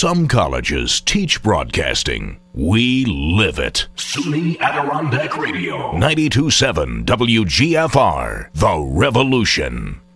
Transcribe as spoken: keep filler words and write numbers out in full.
Some colleges teach broadcasting. We live it. SUNY Adirondack Radio. ninety-two point seven W G F R. The Revolution.